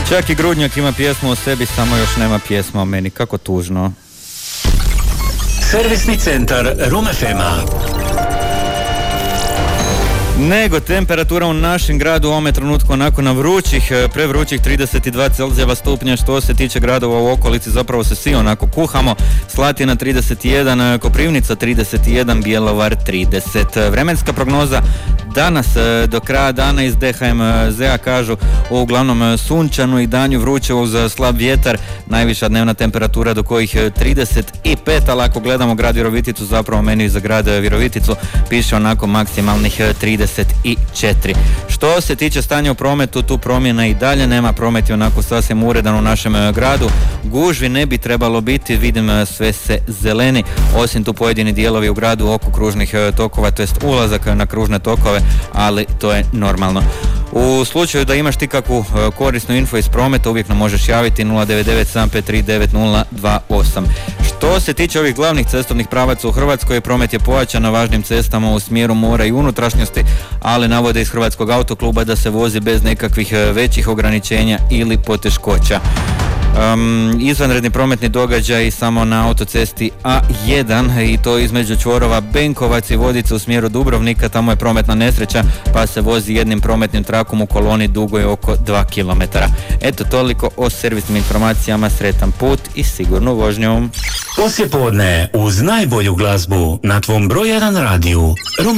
Čak i Grudnjak ima pjesmu o sebi, samo još nema pjesma o meni. Kako tužno. Servisni centar Room FM-a. Nego temperatura u našem gradu u ovome trenutku onako na vrućih, prevrućih 32 Celzijeva stupnja. Što se tiče gradova u okolici, zapravo se svi onako kuhamo. Slatina 31, Koprivnica 31, Bjelovar 30. Vremenska prognoza danas do kraja dana iz DHMZ-a kažu uglavnom sunčanu i danju vruće uz slab vjetar, najviša dnevna temperatura do kojih 35, ali ako gledamo grad Viroviticu, zapravo meni za grad Viroviticu piše onako maksimalnih 34. Što se tiče stanja u prometu, tu promjena i dalje nema, promet je onako sasvim uredan u našem gradu, gužvi ne bi trebalo biti, vidim sve se zeleni, osim tu pojedini dijelovi u gradu oko kružnih tokova, to jest ulazak na kružne tokove, ali to je normalno. U slučaju da imaš ti kakvu korisnu info iz prometa, uvijek nam možeš javiti 099-753-9028. Što se tiče ovih glavnih cestovnih pravaca u Hrvatskoj, promet je pojačan na važnim cestama u smjeru mora i unutrašnjosti, ali navode iz Hrvatskog autokluba da se vozi bez nekakvih većih ograničenja ili poteškoća. Izvanredni prometni događaj samo na autocesti A1 i to između čvorova Benkovac i Vodice u smjeru Dubrovnika, tamo je prometna nesreća pa se vozi jednim prometnim trakom u koloni dugoj oko 2 km. Eto toliko o servisnim informacijama, sretan put i sigurnu vožnju. Poslijepodne uz najbolju glazbu na tvom broj 1 radiju.